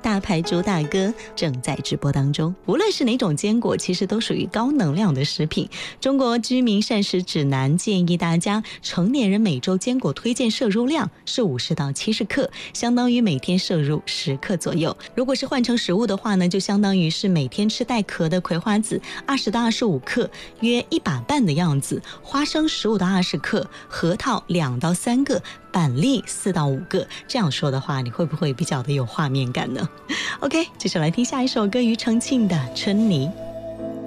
大牌主打歌正在直播当中。无论是哪种坚果，其实都属于高能量的食品。中国居民膳食指南建议大家，成年人每周坚果推荐摄入量是50到70克，相当于每天摄入10克左右。如果是换成食物的话呢，就相当于是每天吃带壳的葵花籽20到25克，约1把半的样子；花生15到20克，核桃2到3个，板栗4到5个。这样说的话，你会不会比较的有画面感呢？OK， 接下来听下一首歌，庾澄庆的《春泥》。